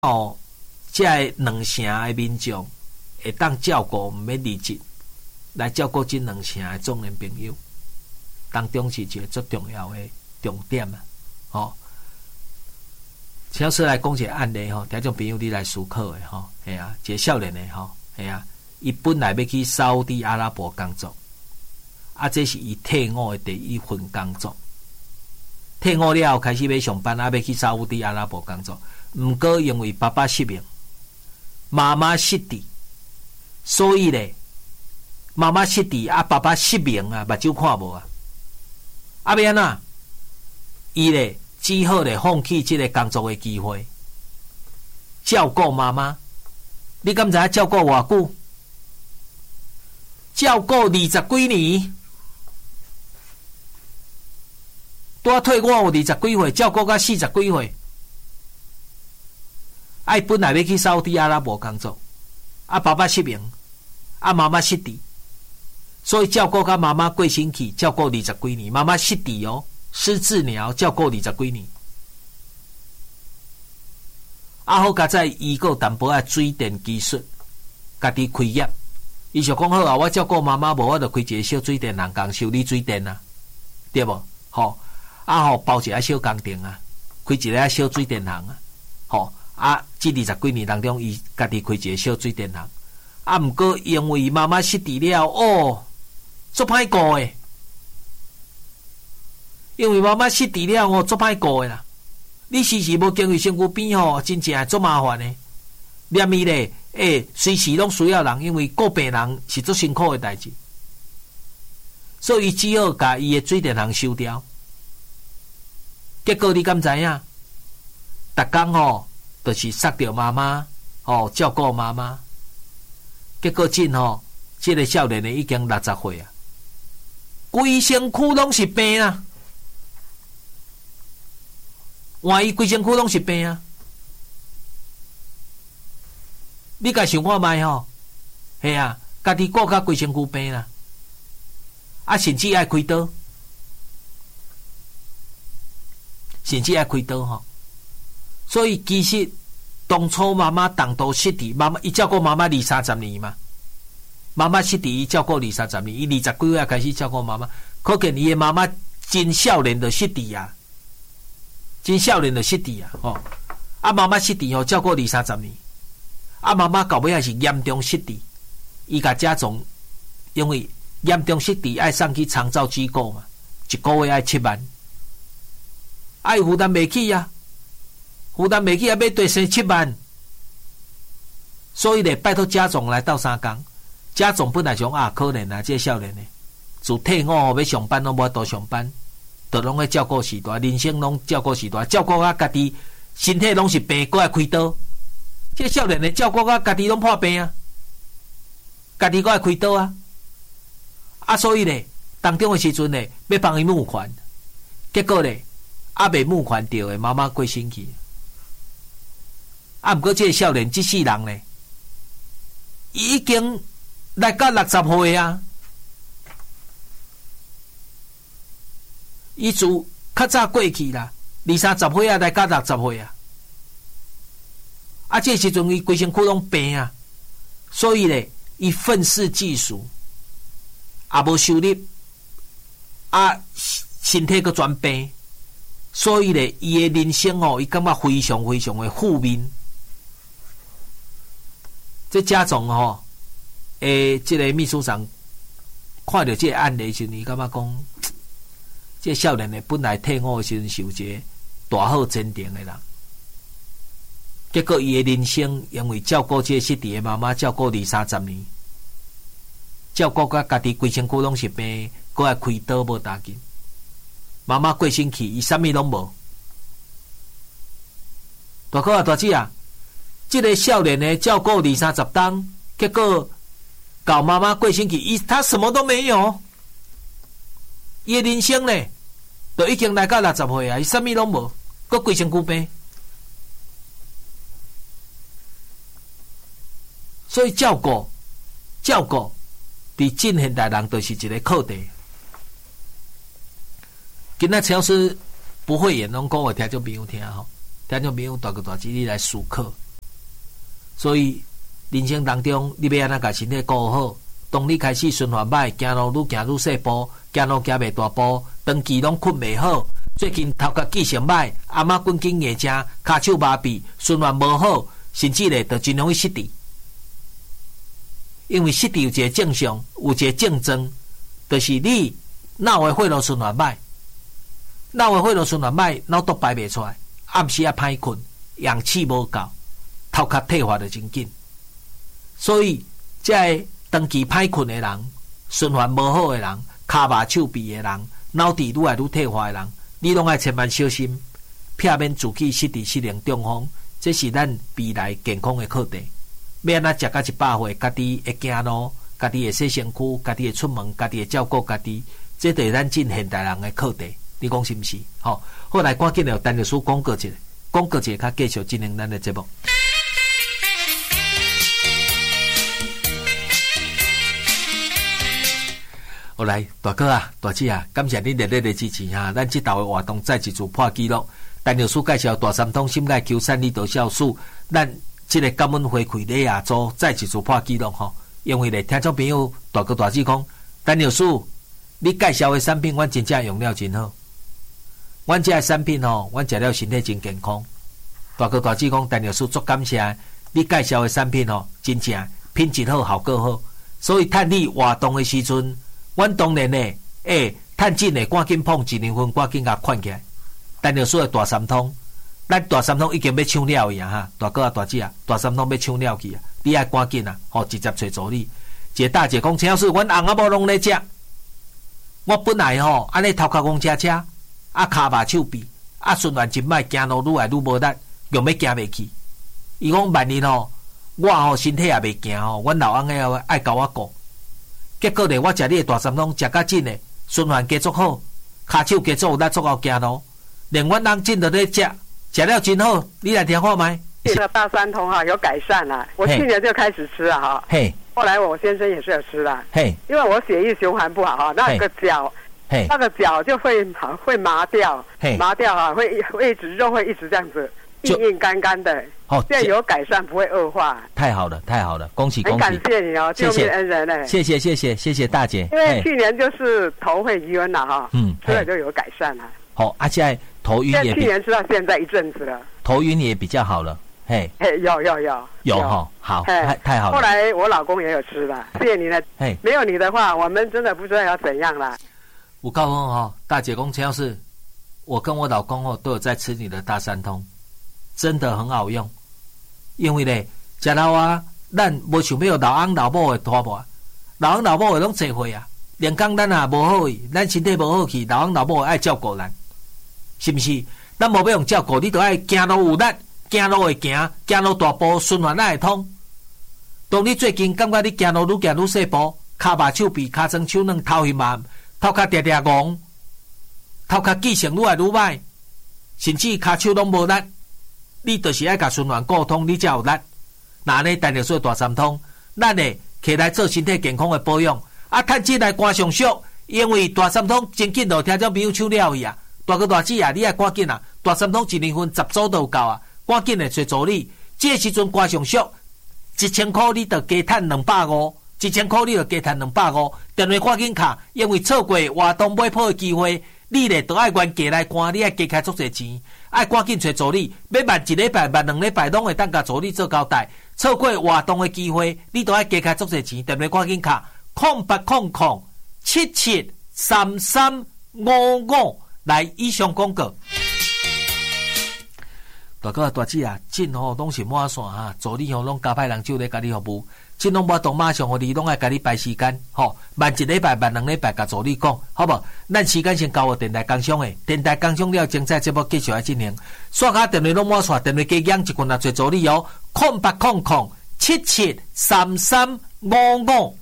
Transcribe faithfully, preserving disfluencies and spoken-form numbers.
哦，这两城的民众会当照顾，毋免离职来照顾这两城的众人朋友，当中是一个最重要的重点啊！哦，请说来讲一个案例吼，听众朋友你来思考的吼，系啊，一个少年的吼，系啊，伊本来要去沙烏地阿拉伯工作，啊，这是伊退伍的第一份工作。退伍了后开始要上班，啊，要去沙烏地阿拉伯工作。毋过因为爸爸失明，妈妈失智，所以咧，妈妈失智啊，爸爸失明啊，目睭看无啊，啊要安怎？伊咧只好咧放弃这个工作的机会，照顾妈妈。你敢知影照顾偌久？照顾二十几年，拄退伍有二十几岁，照顾到四十几岁。啊，伊本来要去沙烏地阿拉伯工作，啊，爸爸失明，啊，媽媽失智，所以照顧到媽媽過身去，照顧二十幾年，媽媽失智哦，失智了，照顧二十幾年。啊，好，加在伊個淡薄仔水電技術，家己開業。伊就講好啊，我照顧媽媽無，我就開一個小水電人工修理水電啊，對無？吼，啊，吼包一個小工程啊，開一個小水電行啊，吼。啊，這二十幾年當中，伊家己開一個小水電行。啊，毋過因為媽媽失智了，哦，足歹顧誒。因為媽媽失智了，哦，足歹顧誒啦。你時時無經過身軀邊吼，真正足麻煩誒。念伊咧，誒，隨時攏需要人，因為顧病人是足辛苦誒代志。所以伊只好甲伊誒水電行收掉。結果你敢知影？逐工吼。就是殺掉媽媽，哦，照顧媽媽。結果真吼，這個少年呢已經六十歲啊，規身軀攏是病啊，換伊規身軀攏是病啊。你家想看覓吼，係啊，家己顧甲規身軀病啦，啊，甚至愛開刀，甚至愛開刀吼。所以其實當初媽媽當都失智，媽媽伊照顧媽媽二三十年嘛，媽媽失智伊照顧二三十年，伊二十幾歲開始照顧媽媽，可見伊的媽媽真少年就失智啊，真少年就失智啊，吼、哦！啊媽媽失智吼照顧二三十年，啊媽媽到尾還是嚴重失智，伊甲家長因為嚴重失智愛送去長照機構嘛，一個月愛七萬，啊伊負擔袂起啊。負擔袂起啊，要對生七萬，所以咧拜託家長來鬥相共。家長本來想啊，可憐啊，這個少年呢，自退伍後要上班攏無法度上班，就攏去照顧時代，人生攏照顧時代，照顧啊家己身體攏是病，過來開刀。這個少年呢，照顧啊家己攏破病啊，家己過來開刀啊，啊所以咧當中嘅時陣呢，要幫伊募款，結果咧啊未募款到嘅，媽媽過身去。啊！毋過，這個少年這世人呢，已經來到六十歲啊！伊自較早過去啦，二三十歲啊，來到六十歲啊！啊，這時陣伊規身軀攏病啊，所以咧，伊憤世嫉俗，也無收入，啊，身體閣全病，所以咧，伊的人生哦，伊感覺非常非常的負面。這家長吼，誒，這個秘書長看到這個案例時，伊感覺講，這個少年呢本來退伍時是有一個大好前程的人，結果伊的人生因為照顧這個失智的媽媽，照顧二三十年，照顧到家己規身軀攏是病，閣愛開刀無打緊，媽媽過身去，伊啥物攏無。大哥啊，大姐啊！這個少年呢，照顧二三十當，結果搞媽媽過身去，伊他什麼都沒有，伊的人生呢，都已經來到六十歲啊，伊啥物攏無，閣規身軀病，所以照顧照顧，佇真現代人都是一個課題。今仔超市不會演攏講互聽眾朋友聽吼，聽眾朋友大個大姐你來思考。 所以人生当中，你要安怎甲身体顾好？当你开始循环歹，行路愈行愈细步，行路行袂大步，长期拢困袂好，最近头壳记性歹，阿妈滚紧硬正，骹手麻痹，循环无好，甚至咧就真容易失智。因为失智有一个正常，有一个症状，就是你脑的血路循环歹，脑的血路循环歹，脑毒排袂出来，暗时啊歹困，氧气无够，头壳退化就真紧。所以，这个长期歹困的人，循环无好的人，骹麻手臂的人，脑智愈来愈退化的人，你拢爱千万小心，避免自己失智失灵中风。这是咱未来健康的课题。要安怎食到一百岁，家己会行路，家己会洗身躯，家己会出门，家己会照顾家己，这就是咱真现代人的课题。你讲是毋是？好，后来赶紧了，陈律师广告一下，广告一下，较继续进行咱的节目。好来，大哥啊，大姐啊，感谢你热烈的支持哈！咱这道的活动再一次破纪录。陈律师介绍大三通心钙球散利多酵素，咱这个感恩回馈礼亚洲再一次破纪录吼！因为咧，听众朋友大哥大姐讲，陈律师，你介绍的产品，阮真正用了真好。阮这个产品吼，阮食了身体真健康。大哥大姐讲，陈律师足感谢你介绍的产品吼，真正品质好，效果好。所以，趁你活动的时阵，阮当然咧，诶，趁钱的赶紧碰一两分，赶紧甲款起来。陈律师的大三通，咱大三通已经要抢了去啊哈！大哥啊，大姐啊，大三通要抢了去啊！你爱赶紧啊，吼，直接找助理。一个大姐讲，陈老师，阮翁仔某拢咧食。我本来吼，安尼头壳戆车车，啊骹麻手臂，啊循环真歹，行路愈来愈无力，用要行袂去。伊讲万一吼，我吼身体也袂行吼，阮老翁仔爱甲我顾。结果咧，我食你的大三通，食甲真诶，循环加足好，骹手加足有力，足够行路。连阮翁真都咧食，食了真好。你来听看麦。 这个大三通哈有改善了，我去年就开始吃了哈。嘿。后来我先生也是有吃了。嘿。因为我血液循环不好哈，那个脚，嘿，那个脚就会会麻掉，嘿，麻掉哈，会会一直肉会一直这样子硬硬干干的。哦。现在有改善，不会恶化。太好了，太好了，恭喜恭喜！很感谢你哦，救命恩人嘞！谢谢谢谢谢谢大姐。因为去年就是头会晕了哈，嗯，吃了就有改善了。好，啊，现在头晕也去年吃到现在一阵子了，头晕也比较好了，嘿，嘿，有有有有哈，好，太太好了。后来我老公也有吃了，谢谢你的，嘿，没有你的话，我们真的不知道要怎样了。我告诉哦，大姐公陈要是我跟我老公哦都有在吃你的大三通，真的很好用，因为咧，食老啊，咱无想要老翁老母的拖磨，老翁老母的拢侪会啊，连讲咱也无好去，咱身体无好去，老翁老母爱照顾咱。是不是？咱无要用照顾，你都爱行路有力，行路会行，行路大步循环会通。当你最近感觉你行路愈行愈细步，骹麻手臂、骹酸手软、头晕麻、头壳嗲嗲戆，头壳记性愈来愈歹，甚至骹手拢无力，你就是爱甲循环顾通，你才有力。那呢，陈律师大三通，咱呢起来做身体健康的保养，啊，趁钱来赶上俗，因为大三通真紧就听众朋友抢了去啊！大哥大姐啊，你爱赶紧啊！大三通一年份十组都有够啊！赶紧来找助理，这时阵赶上俗，一千块你就加赚两百五，一千块你就加赚两百五。电话赶紧卡，因为错过活动买铺的机会，你咧都爱原价来赶，你爱加开足侪钱，爱赶紧找助理，要慢一礼拜、慢两礼拜拢会当甲助理做交代。错过活动的机会，你都爱加开足侪钱，电话赶紧卡，空八空空七七三三五五。来，以上广告。大哥大姐啊，真吼拢是满线哈，助理吼拢加派人手咧，甲你服务，真拢无动马上，互你拢爱甲你排时间，吼，慢一礼拜、慢两礼拜，甲助理讲，好无？咱时间先交互电台工商诶，电台工商了，精彩节目继续来进行。刷卡电话拢满线，电话加养一群啊，做助理哦，空八空空七七三三五五。